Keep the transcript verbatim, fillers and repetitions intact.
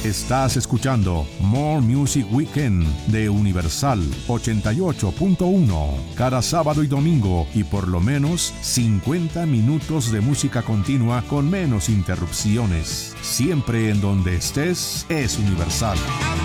Estás escuchando More Music Weekend de Universal ochenta y ocho punto uno. Cada sábado y domingo y por lo menos cincuenta minutos de música continua con menos interrupciones. Siempre en donde estés es Universal.